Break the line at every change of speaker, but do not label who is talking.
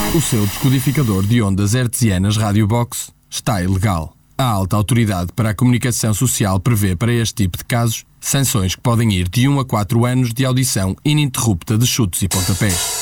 O seu descodificador de ondas hertzianas Radiobox está ilegal. A alta autoridade para a comunicação social prevê para este tipo de casos sanções que podem ir de 1 a 4 anos de audição ininterrupta de chutes e pontapés.